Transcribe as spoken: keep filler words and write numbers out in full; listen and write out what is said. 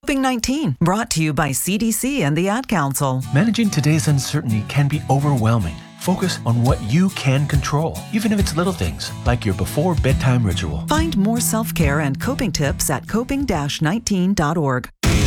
Coping nineteen, brought to you by C D C and the Ad Council. Managing today's uncertainty can be overwhelming. Focus on what you can control, even if it's little things, like your before bedtime ritual. Find more self-care and coping tips at coping nineteen dot org.